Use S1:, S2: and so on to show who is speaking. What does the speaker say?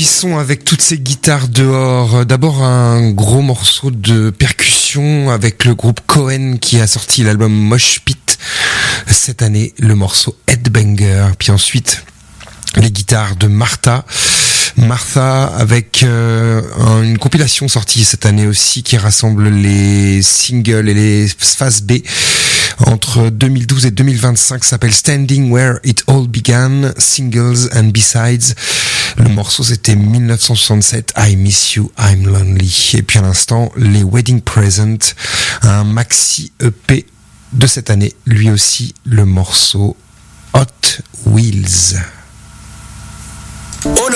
S1: rebondissons avec toutes ces guitares dehors. D'abord un gros morceau de percussion avec le groupe Cohen qui a sorti l'album Mosh Pit cette année, le morceau Headbanger. Puis ensuite les guitares de Martha avec une compilation sortie cette année aussi qui rassemble les singles et les phases B entre 2012 et 2025, s'appelle Standing Where It All Began, Singles and Besides. Le morceau c'était 1967, I Miss You, I'm Lonely. Et puis à l'instant, les Wedding Present, un maxi EP de cette année, lui aussi le morceau Hot Wheels.